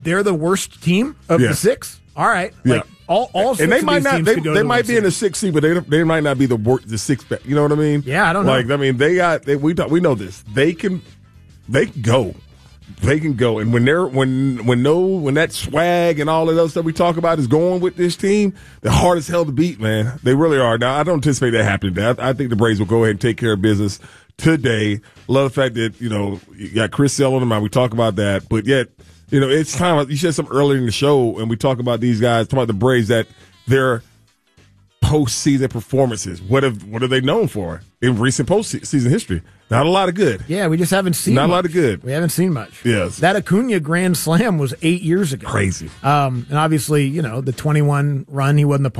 they're the worst team of the six. All right, like all six and they of might these not. teams They, could go they to the might World be in the Series. 6th seed, but they might not be the sixth. You know what I mean? Yeah, I don't know. Like, I mean, we know this. They can go. They can go, and when that swag and all of those stuff we talk about is going with this team, they're hard as hell to beat, man. They really are. Now, I don't anticipate that happening. I think the Braves will go ahead and take care of business today. Love the fact that you got Chris Sale on the mind. We talk about that, but yet it's time. You said something earlier in the show, and we talk about these guys, talk about the Braves, that their postseason performances. What are they known for in recent postseason history? Not a lot of good. Yeah, we just haven't seen Not much. a lot of good. We haven't seen much. Yes. That Acuna Grand Slam was 8 years ago. Crazy. And obviously, the 21 run, he wasn't a